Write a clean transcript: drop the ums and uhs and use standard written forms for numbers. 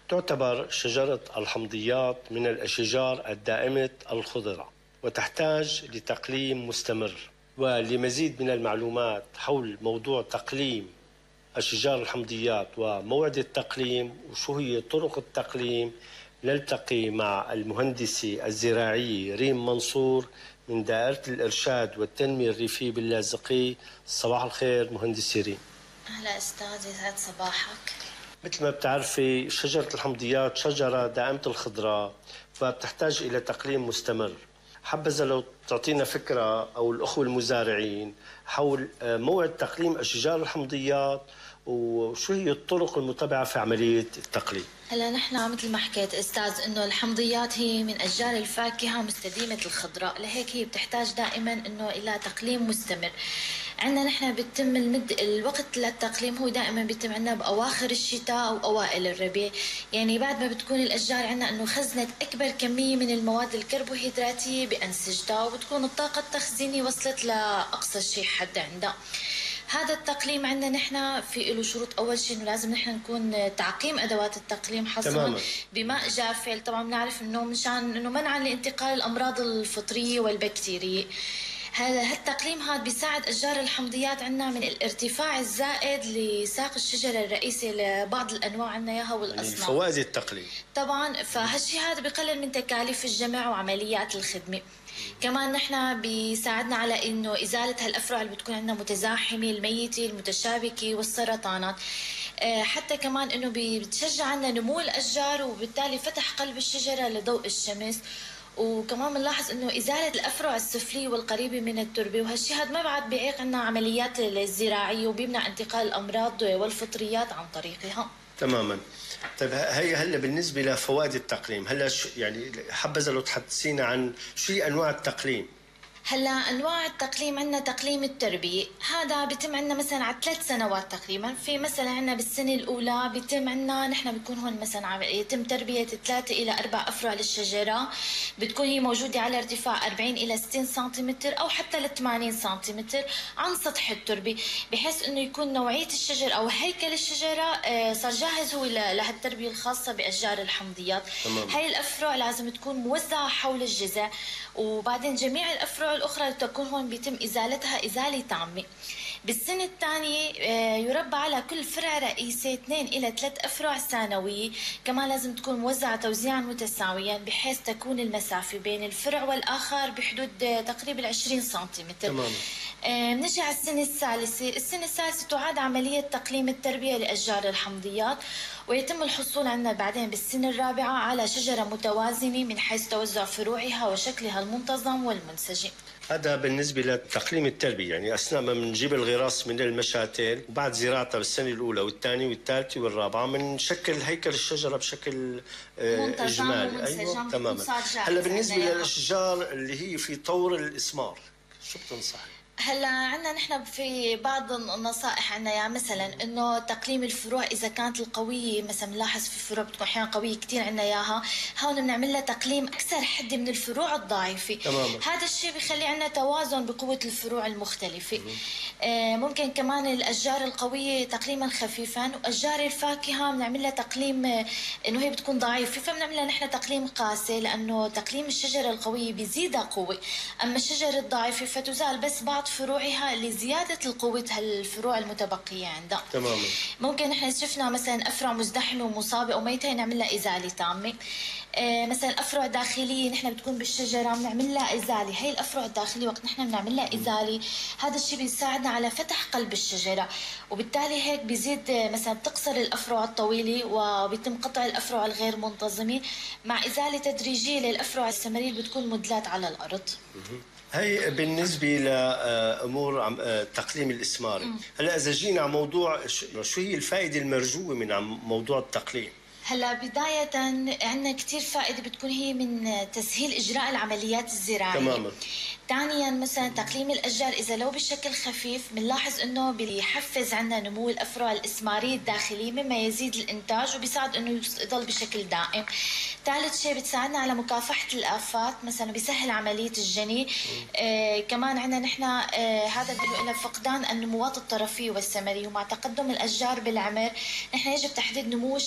تعتبر شجرة الحمضيات من الأشجار الدائمة الخضرة، وتحتاج لتقليم مستمر. ولمزيد من المعلومات حول موضوع تقليم أشجار الحمضيات وموعد التقليم وشو هي طرق التقليم، نلتقي مع المهندسة الزراعية ريم منصور من دائرة الإرشاد والتنمية الريفية باللاذقية. صباح الخير مهندسة ريم. أهلا أستاذ، يسعد صباحك. مثل ما بتعرفي شجرة الحمضيات شجرة دائمة الخضراء، فبتحتاج إلى تقليم مستمر. حبذا لو تعطينا فكرة أو الأخوة المزارعين حول موعد تقليم أشجار الحمضيات وشو هي الطرق المتبعة في عملية التقليم. هلا نحن مثل ما حكيت استاذ انه الحمضيات هي من اشجار الفاكهه مستديمه الخضراء، لهيك هي بتحتاج دائما انه الى تقليم مستمر. عندنا نحن بيتم الوقت للتقليم هو دائما بيتم عندنا باواخر الشتاء او اوائل الربيع، يعني بعد ما بتكون الاشجار عندنا انه خزنت اكبر كميه من المواد الكربوهيدراتيه بانسجتها، وبتكون الطاقه التخزينيه وصلت لاقصى شيء حد عندها. هذا التقليم عندنا نحن في له شروط. اول شيء انه لازم نحن نكون تعقيم ادوات التقليم حصرا بماء جاف. طبعا بنعرف انه مشان انه منعا لانتقال الامراض الفطريه والبكتيريه. هالتقليم هذا بيساعد اشجار الحمضيات عندنا من الارتفاع الزائد لساق الشجره الرئيسي لبعض الانواع عندنا اياها والاصناف. يعني فوائد التقليم طبعا، فهالشيء هذا بقلل من تكاليف الجمع وعمليات الخدمه. كمان نحن بيساعدنا على انه ازاله هالافرع اللي بتكون عندنا متزاحمه، الميته، المتشابكه والسرطانات. حتى كمان انه بتشجع عنا نمو الاشجار، وبالتالي فتح قلب الشجره لضوء الشمس. وكمان بنلاحظ انه ازاله الافرع السفليه والقريبه من التربه، وهالشيء هذا ما بعد بيعيق عنا عمليات الزراعيه وبيمنع انتقال الامراض والفطريات عن طريقها. تماما. طيب هي هلا بالنسبه لفوائد التقليم، هلا يعني حبذا لو تحدثينا عن شو هي انواع التقليم. هلا انواع التقليم عندنا تقليم التربيه، هذا بيتم عندنا مثلا على 3 سنوات تقريبا. في مثلا عندنا بالسنه الاولى بيتم عندنا نحن بيكون هون مثلا يتم تربيه 3 الى 4 افرع للشجره، بتكون هي موجوده على ارتفاع 40 الى 60 سنتيمتر او حتى ل 80 سنتيمتر عن سطح التربه، بحيث انه يكون نوعيه الشجر او هيكل الشجره صار جاهز هو لهالتربيه الخاصه باشجار الحمضيات. هاي الافرع لازم تكون موزعه حول الجذع، وبعدين جميع الافرع الأخرى تكون هون بيتم إزالتها إزالة تامة. بالسنة الثانية يربى على كل فرع رئيسي 2 إلى 3 أفرع ثانوية، كمان لازم تكون موزعة توزيعا متساويا بحيث تكون المسافة بين الفرع والآخر بحدود تقريبا 20 سنتيمتر. تمام. نجي على السنة الثالثة. السنة الثالثة تعاد عملية تقليم التربية لأشجار الحمضيات، ويتم الحصول عندنا بعدين بالسنة الرابعة على شجرة متوازنة من حيث توزع فروعها وشكلها المنتظم والمنسجم. هذا بالنسبة لتقليم التربية، يعني أثناء ما بنجيب الغراس من المشاتل وبعد زراعتها بالسنة الأولى والثانية والثالثة والرابعة بنشكل هيكل الشجرة بشكل إجمالي. أيوة تماما. هلا بالنسبة للأشجار اللي هي في طور الإثمار شو بتنصحي؟ هلا عندنا نحن في بعض النصائح عندنا، يعني مثلا انه تقليم الفروع اذا كانت القويه، مثلا بنلاحظ في فروع بتكون احيانا قويه كثير عندنا اياها، هون بنعمل لها تقليم اكثر حده من الفروع الضعيفه. تماما. هذا الشيء بيخلي عندنا توازن بقوه الفروع المختلفه. ممكن كمان الاشجار القويه تقليما خفيفا، واشجار الفاكهه بنعمل لها تقليم انه هي بتكون ضعيفه فبنعمل لها نحن تقليم قاسي، لانه تقليم الشجره القويه بيزيدها قوه، اما الشجره الضعيفه فتزال بس بعض فروعها لزيادة القوة هالفروع المتبقية عندها. تماما. ممكن نحن شفنا مثلا أفرع مزدحمة ومصابة أو ميتة نعمل لها إزالة تامة. مثلا أفرع داخلية نحن بتكون بالشجرة بنعمل لها إزالة. هي الأفرع الداخلية وقت نحن بنعمل لها إزالة هذا الشيء بيساعدنا على فتح قلب الشجرة، وبالتالي هيك بيزيد مثلا تقصر الأفرع الطويلة وبيتم قطع الأفرع الغير منتظمة مع إزالة تدريجية للأفرع الثمرية اللي بتكون مدلات على الأرض. هي بالنسبة لأمور تقليم الإثمار. هلا إذا جينا على موضوع شو هي الفائدة المرجوة من موضوع التقليم؟ هلا بداية عندنا كثير فائدة بتكون هي من تسهيل إجراء العمليات الزراعية. تماما. ثانيا مثلا تقليم الأشجار إذا لو بشكل خفيف بنلاحظ إنه بيحفز عندنا نمو الأفرع الإثمارية الداخلية مما يزيد الإنتاج وبيساعد إنه يضل بشكل دائم. ثالث شيء بتساعدنا على مكافحة الآفات، مثلا بيسهل عملية الجني. كمان عندنا نحن هذا بيدل إلى فقدان النموات الطرفية والثمرية، ومع تقدم الأشجار بالعمر نحن يجب تحديد نمو